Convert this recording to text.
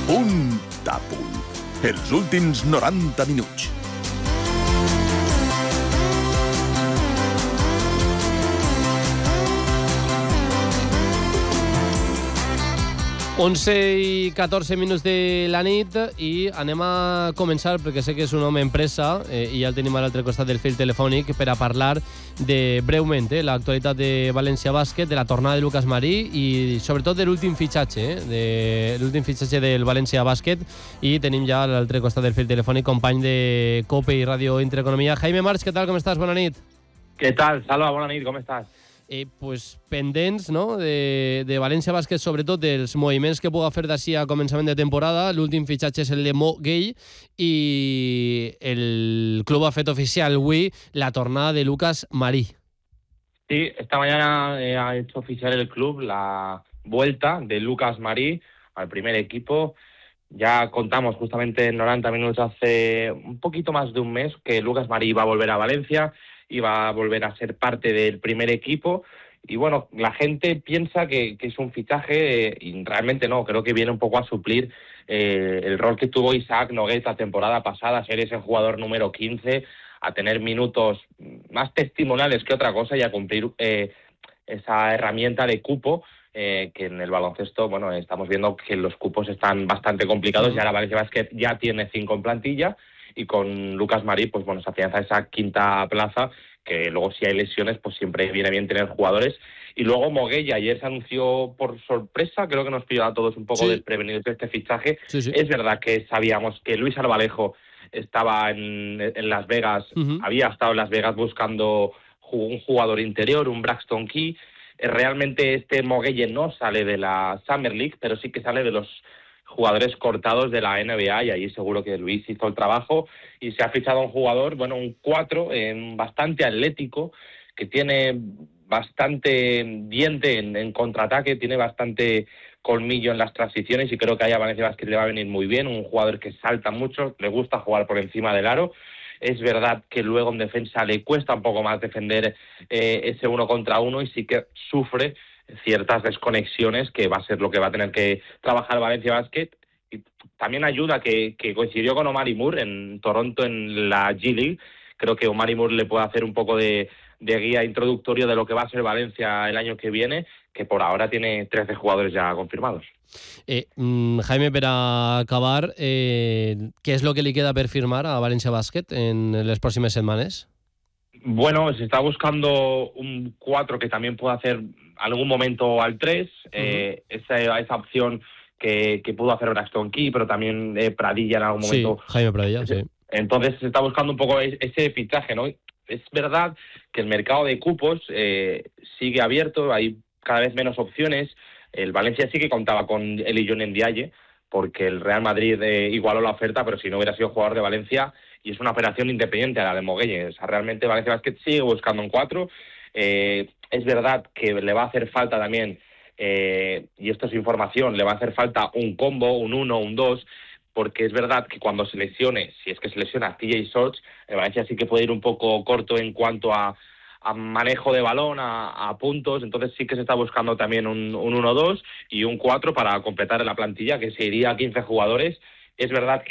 Punt a punt. Els últims 90 minuts. Onze i 14 minuts de la nit i anem a començar, perquè sé que és un home empresa i ja el tenim a l'altre costat del fil telefònic per a parlar de breument l'actualitat de València Bàsquet, de la tornada de Lucas Marí i sobretot de l'últim fitxatge, del València Bàsquet, i tenim ja a l'altre costat del fil telefònic company de COPE i Ràdio Intereconomia, Jaime March. Què tal, com estàs? Bona nit. Què tal, Salva? Bona nit, com estàs? Pues pendents, no?, de València Bàsquet, sobretot dels moviments que puga fer d'ací a començament de temporada. L'últim fitxatge és el de Mo Gay i el club ha fet oficial avui la tornada de Lucas Marí. Sí, esta mañana ha hecho oficial el club la vuelta de Lucas Marí al primer equipo. Ya contamos justamente en 90 minutos hace un poquito más de un mes que Lucas Marí iba a volver a Valencia, iba a volver a ser parte del primer equipo. Y bueno, la gente piensa que es un fichaje y realmente no, creo que viene un poco a suplir el rol que tuvo Isaac Nogués la temporada pasada, ser ese jugador número 15, a tener minutos más testimoniales que otra cosa y a cumplir esa herramienta de cupo que en el baloncesto, bueno, estamos viendo que los cupos están bastante complicados y ahora Valencia Bàsquet ya tiene 5 en plantilla y con Lucas Marí, pues bueno, se afianza esa quinta plaza, que luego si hay lesiones, pues siempre viene bien tener jugadores. Y luego Moguey, ayer se anunció por sorpresa, creo que nos pilló a todos un poco desprevenidos de este fichaje. Sí. Es verdad que sabíamos que Luis Albalejo estaba en Las Vegas, había estado en Las Vegas buscando un jugador interior, un Braxton Key. Realmente este Mogueye no sale de la Summer League, pero sí que sale de los jugadores cortados de la NBA, y ahí seguro que Luis hizo el trabajo y se ha fichado un jugador, bueno, un 4 bastante atlético, que tiene bastante diente en contraataque, tiene bastante colmillo en las transiciones y creo que ahí a Valencia Bàsquet le va a venir muy bien, un jugador que salta mucho, le gusta jugar por encima del aro. Es verdad que luego en defensa le cuesta un poco más defender ese 1 contra 1 y sí que sufre ciertas desconexiones, que va a ser lo que va a tener que trabajar Valencia Bàsquet. Y también ayuda que coincidió con Omari Moore en Toronto en la G-League. Creo que Omari Moore le puede hacer un poco de guía introductorio de lo que va a ser Valencia el año que viene, que por ahora tiene 13 jugadores ya confirmados. Jaime, per a acabar, què és el que li queda per firmar a València Bàsquet en les pròximes setmanes? Bueno, se está buscando un 4 que también pueda hacer algún momento al 3, esa opción que pudo hacer Braxton Key, pero también Pradilla en algún momento. Sí, Jaime Pradilla, sí. Entonces se está buscando un poco ese fichaje, ¿no? Es verdad que el mercado de cupos sigue abierto, hay cada vez menos opciones. El Valencia sí que contaba con Elijon Ndiaye, porque el Real Madrid igualó la oferta, pero si no hubiera sido jugador de Valencia, y es una operación independiente a la de Mogueye. O sea, realmente Valencia Bàsquet sigue buscando un 4. Es verdad que le va a hacer falta también, y esto es información, le va a hacer falta un combo, un 1, un 2, porque es verdad que cuando se lesione, si es que se lesiona TJ Shorts, Valencia sí que puede ir un poco corto en cuanto a manejo de balón, a puntos. Entonces sí que se está buscando también un 1-2 y un 4 para completar la plantilla, que se iría a 15 jugadores. Es verdad que